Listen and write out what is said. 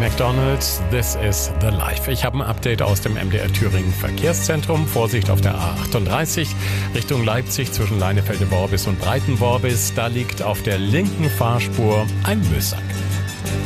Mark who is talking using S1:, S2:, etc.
S1: McDonald, this is the life. Ich habe ein Update aus dem MDR Thüringen Verkehrszentrum. Vorsicht auf der A38 Richtung Leipzig zwischen Leinefelde-Worbis und Breitenworbis. Da liegt auf der linken Fahrspur ein Müllsack.